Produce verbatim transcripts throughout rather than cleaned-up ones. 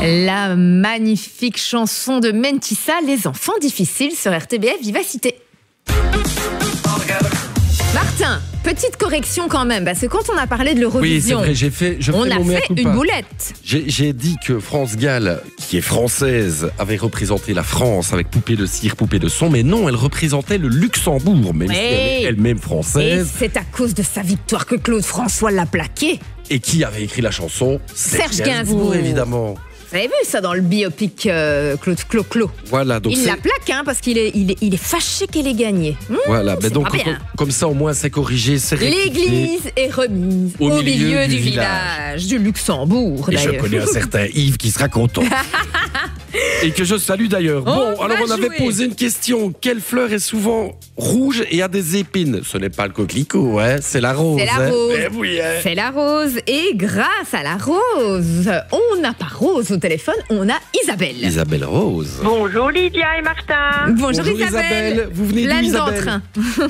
La magnifique chanson de Mentissa, Les enfants difficiles sur R T B F Vivacité. Martin, petite correction quand même, parce que quand on a parlé de l'Eurovision, oui, c'est vrai, j'ai fait, je on fais a mon mea fait culpa. une boulette. J'ai, j'ai dit que France Gall, qui est française, avait représenté la France avec Poupée de cire, Poupée de son, mais non, elle représentait le Luxembourg, même Oui. si elle est elle-même Et française. c'est à cause de sa victoire que Claude François l'a plaqué. Et qui avait écrit la chanson? Serge Gainsbourg. Évidemment. Vous avez vu ça dans le biopic euh, Claude Clo-Clo. Voilà, donc Il c'est... la plaque hein, parce qu'il est, il est, il est fâché qu'elle ait gagné. Mmh, Voilà, mais c'est donc pas bien. comme, comme ça au moins c'est corrigé, c'est rectifié. L'église est remise au, Au milieu, milieu du, du village, du Luxembourg Et je d'ailleurs. connais un certain Yves qui sera content. Et que je salue d'ailleurs. On Bon, alors va on avait jouer. posé une question. Quelle fleur est souvent rouge et a des épines? Ce n'est pas le coquelicot, hein, c'est la rose. C'est la hein. rose. Eh oui, hein. C'est la rose. Et grâce à la rose, on n'a pas Rose au téléphone, on a Isabelle. Isabelle Rose. Bonjour Lydia et Martin. Bonjour, Bonjour Isabelle. Vous venez d'où, Pleine Isabelle? d'entrain.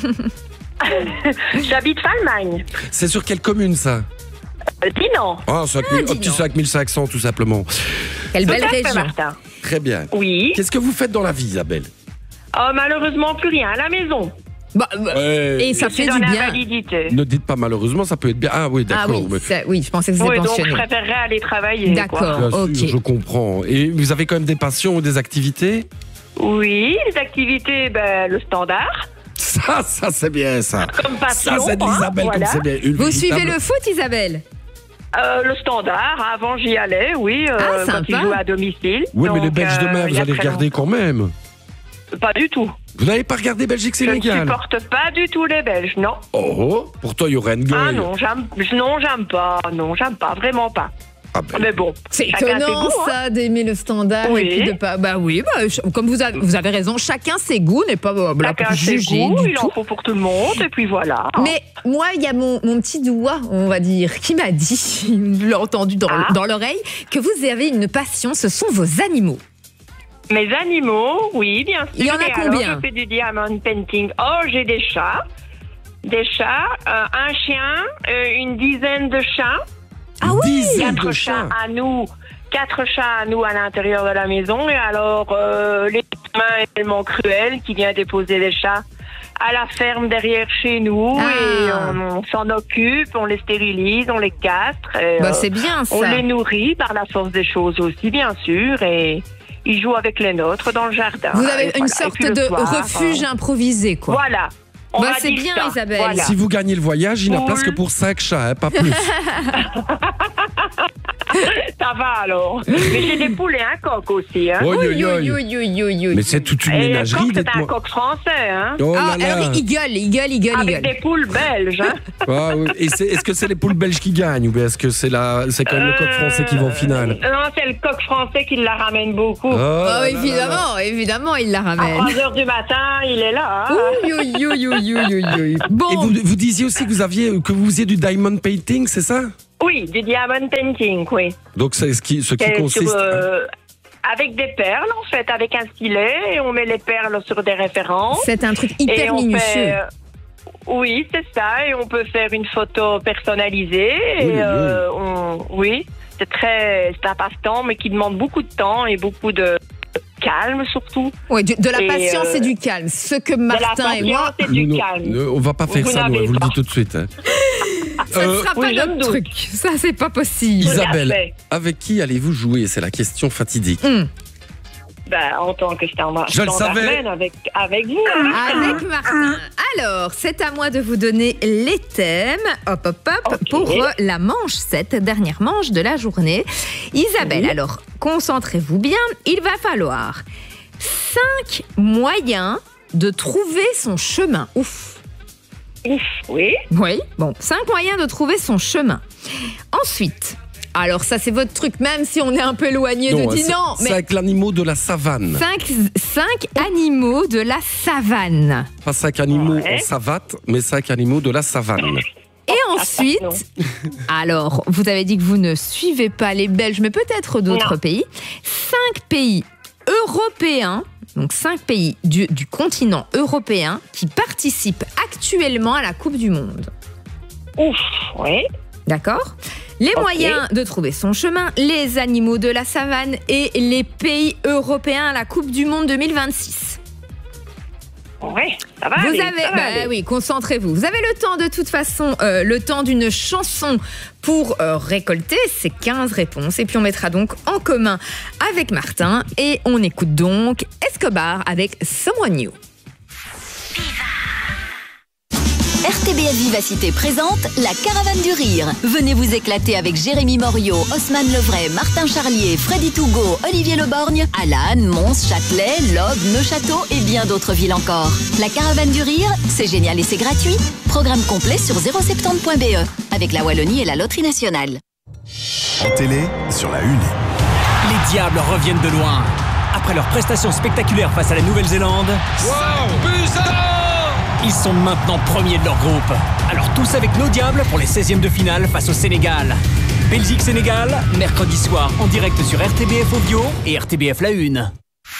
J'habite Falmagne. C'est sur quelle commune ça? Euh, Dinan. Ah, cinq mille, Ah, un petit dis donc. cinq mille cinq cents tout simplement. Quelle Tout belle à fait, région. Martin. Très bien. Oui. Qu'est-ce que vous faites dans la vie, Isabelle? Oh, malheureusement, plus rien à la maison. Bah, bah, et ça Je fait suis du dans bien. l'invalidité. Ne dites pas malheureusement, ça peut être bien. Ah oui, Ah d'accord. oui, mais- ça- oui, je pensais que vous Oui, étiez donc je pensionné. préférerais aller travailler. D'accord. quoi. Bien ok. sûr, je comprends. Et vous avez quand même des passions ou des activités? Oui, les activités, ben, le standard. Ça, ça c'est bien ça. Comme passion, Ça c'est hein, d'Isabelle voilà. comme c'est bien. Une Vous véritable- suivez le foot, Isabelle? Euh, le standard, avant j'y allais, oui, euh, Ah, quand sympa. ils jouaient à domicile. Oui, mais Donc, les Belges euh, demain, il vous y a allez très regarder longtemps. quand même. Pas du tout. Vous n'avez pas regardé Je ne Belgique-Sénégal? supporte pas du tout les Belges, non. Oh, oh, pourtant il y aurait une gueule. Ah non, j'aime, non, j'aime pas, non, j'aime pas, vraiment pas. Ah ben, Mais bon, C'est chacun ses étonnant goûts, hein. ça d'aimer le standard Oui. et puis de pas. Bah oui, bah, je- comme vous avez, vous avez raison, chacun ses goûts n'est pas euh, là Chacun pour ses juger goûts, du il tout. en faut pour tout le monde, et puis voilà. Mais moi, il y a mon, mon petit doigt, on va dire, qui m'a dit, je l'ai entendu dans, Ah. dans l'oreille, que vous avez une passion, ce sont vos animaux. Mes animaux, oui, bien sûr. Il y en a Et combien? alors, je fais du diamond painting. Oh, j'ai des chats. Des chats, euh, un chien, euh, une dizaine de chats. Ah oui, dizaine Quatre de chats chats. à nous. Quatre chats à nous à l'intérieur de la maison. Et alors, euh, les mains est tellement cruel qui vient déposer les chats à la ferme derrière chez nous. Ah. Et on, on s'en occupe, on les stérilise, on les castre. Et, Bah, euh, c'est bien ça. on les nourrit par la force des choses aussi, bien sûr. Et ils jouent avec les nôtres dans le jardin. Vous avez Et une voilà. Et sorte puis le de soir, refuge euh, improvisé, quoi. Voilà. On Bah, va c'est dire bien, ça. Isabelle. Voilà. si vous gagnez le voyage, il n'a Cool. place que pour cinq chats, hein, pas plus. Ça va alors. Mais j'ai des poules et un coq aussi. Hein. Oi, oi, Oui, oi. oui, oui, oui, oui, oui. Mais c'est toute une Et le ménagerie, coq, c'est un dites-moi. coq français. Hein. Oh Ah, là là. alors il gueule, il gueule, il gueule, il Avec gueule. des poules belges. Hein. Ah, oui. Et c'est- est-ce que c'est les poules belges qui gagnent ou bien est-ce que c'est la, c'est quand même le coq français qui va en finale? Euh, Non, c'est le coq français qui la ramène beaucoup. Oh Oh, là là là. évidemment, évidemment, il la À ramène. trois heures du matin, il est là. Hein. Oui, oui, oui, oui, oui, oui. Bon, Et vous, vous disiez aussi que vous aviez que vous faisiez du diamond painting, c'est ça? Oui, du diamond painting, oui. Donc c'est ce qui, ce qui C'est consiste. sur, euh, avec des perles, en fait, avec un stylet, et on met les perles sur des références. c'est un truc Et hyper on minutieux. fait, euh, oui, c'est ça. Et on peut faire une photo personnalisée. Oui, et oui. euh, on- oui, c'est très, c'est un passe-temps, mais qui demande beaucoup de temps et beaucoup de calme surtout. Ouais, du- de la Et, patience euh, et du calme. Ce que De la Martin et moi, patience et du Nous, nous, calme. nous, on va pas faire Vous ça, nous, n'avez on vous le pas. dit tout de suite. hein. ça ne Euh, sera pas oui, je me notre doute. truc. Ça, c'est pas possible. Tout à Isabelle, fait. avec qui allez-vous jouer? C'est la question fatidique. Hum. Ben, en tant que standard, Je le savais. standardman avec avec vous. hein. Avec Martin. Alors, c'est à moi de vous donner les thèmes. Hop, hop, hop. Ok. Pour euh, la manche sept, dernière manche de la journée. Isabelle, alors, concentrez-vous bien. Il va falloir cinq moyens de trouver son chemin. Ouf. Ouf, oui. Oui, bon, cinq moyens de trouver son chemin. Ensuite, alors ça c'est votre truc, même si on est un peu éloigné Non, de c'est- Dinan, c'est mais avec l'animal de la savane. cinq, cinq animaux de la savane. Pas cinq animaux Ouais. en savate, mais cinq animaux de la savane. Et ensuite, alors, vous avez dit que vous ne suivez pas les Belges, mais peut-être d'autres Non. pays. Cinq pays européens, donc cinq pays du, du continent européen qui participent actuellement à la Coupe du Monde. Ouf, oui. D'accord ? Les Ok. moyens de trouver son chemin, les animaux de la savane et les pays européens à la Coupe du Monde deux mille vingt-six. Oui, ça va Vous aller, avez, ça va bah aller. oui, concentrez-vous. Vous avez le temps de toute façon, euh, le temps d'une chanson pour euh, récolter ces quinze réponses. Et puis on mettra donc en commun avec Martin. Et on écoute donc Escobar avec Someone New. R T B F Vivacité présente la Caravane du Rire. Venez vous éclater avec Jérémy Morio, Haussmann Levray, Martin Charlier, Freddy Tougo, Olivier Leborgne, Alan, Mons, Châtelet, Lobe, Neuchâteau et bien d'autres villes encore. La Caravane du Rire, c'est génial et c'est gratuit. Programme complet sur zéro soixante-dix point b e avec la Wallonie et la Loterie Nationale. En télé, sur la une. Les Diables reviennent de loin. Après leur prestation spectaculaire face à la Nouvelle-Zélande, ils sont maintenant premiers de leur groupe. Alors tous avec nos Diables pour les seizièmes de finale face au Sénégal. Belgique-Sénégal, mercredi soir en direct sur R T B F Audio et R T B F La Une.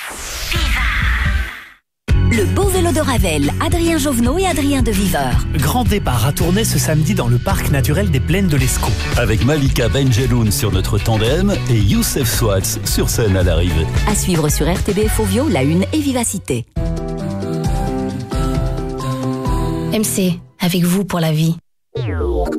Le beau vélo de Ravel, Adrien Jovenot et Adrien de Viveur. Grand départ à tourner ce samedi dans le parc naturel des Plaines de l'Escaut. Avec Malika Benjeloun sur notre tandem et Youssef Swatz sur scène à l'arrivée. À suivre sur R T B F Audio, La Une et Vivacité. M C, avec vous pour la vie.